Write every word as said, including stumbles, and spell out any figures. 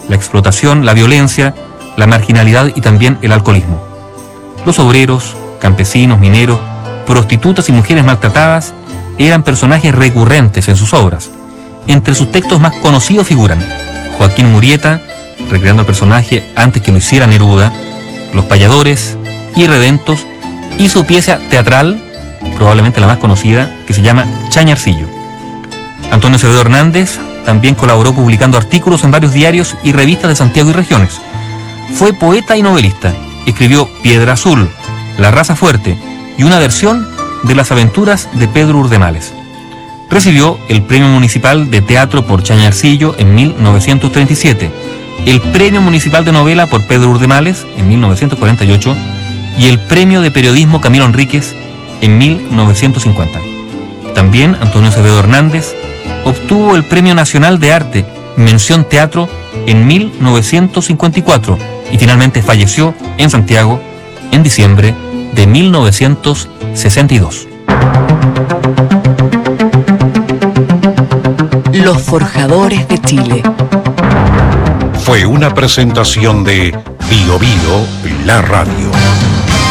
la explotación, la violencia, la marginalidad y también el alcoholismo. Los obreros, campesinos, mineros, prostitutas y mujeres maltratadas eran personajes recurrentes en sus obras. Entre sus textos más conocidos figuran Joaquín Murieta, recreando al personaje antes que lo hiciera Neruda, Los Payadores, Irredentos y su pieza teatral, probablemente la más conocida, que se llama Chañarcillo. Antonio Acevedo Hernández también colaboró publicando artículos en varios diarios y revistas de Santiago y regiones. Fue poeta y novelista. Escribió Piedra Azul, La Raza Fuerte y una versión de Las Aventuras de Pedro Urdemales. Recibió el Premio Municipal de Teatro por Chañarcillo en mil novecientos treinta y siete, el Premio Municipal de Novela por Pedro Urdemales en mil novecientos cuarenta y ocho y el Premio de Periodismo Camilo Enríquez en mil novecientos cincuenta. También Antonio Acevedo Hernández obtuvo el Premio Nacional de Arte Mención Teatro en mil novecientos cincuenta y cuatro y finalmente falleció en Santiago en diciembre de mil novecientos sesenta y dos. Los Forjadores de Chile. Fue una presentación de Bio Bio, la radio.